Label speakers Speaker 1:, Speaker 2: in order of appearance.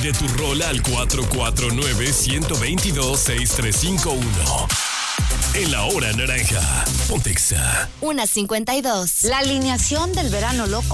Speaker 1: Pide tu rola al 449-122-6351. En la hora naranja, Pontexa.
Speaker 2: 1:52.
Speaker 3: La alineación del verano loco